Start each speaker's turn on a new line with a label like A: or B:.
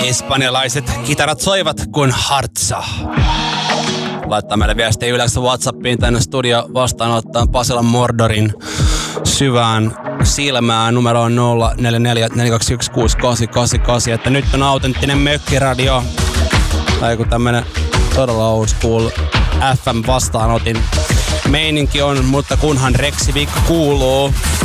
A: Espanjalaiset kitarat soivat kuin hartsa. Laittaa meille viestiä yleensä WhatsAppiin tänne studio vastaanottaa Pasilan Mordorin syvään silmään. Numero on 0444216888. Että nyt on autenttinen mökkiradio. Tai joku tämmönen todella old school FM vastaanotin meininki on, mutta kunhan Reksivik kuuluu.